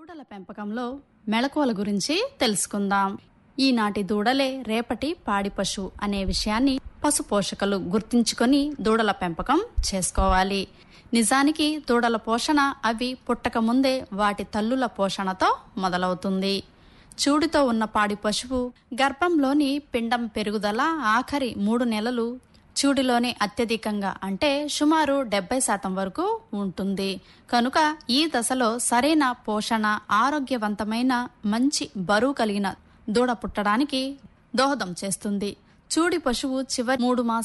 దూడల పెంపకంలో మెళకువల గురించి తెలుసుకుందాం. ఈనాటి దూడలే రేపటి పాడి పశువు అనే విషయాన్ని పశు పోషకులు గుర్తించుకొని దూడల పెంపకం చేసుకోవాలి. నిజానికి దూడల పోషణ అవి పుట్టక ముందే వాటి తల్లుల పోషణతో మొదలవుతుంది. చూడితో ఉన్న పాడి పశువు గర్భంలోని పిండం పెరుగుదల ఆఖరి 3 నెలలు చూడిలోనే అత్యధికంగా అంటే సుమారు 70% వరకు ఉంటుంది. కనుక ఈ దశలో సరైన పోషణ, ఆరోగ్యవంతమైన మంచి బరువు కలిగిన దూడ పుట్టడానికి దోహదం చేస్తుంది. చూడి పశువు చివరి 3 మాసాలు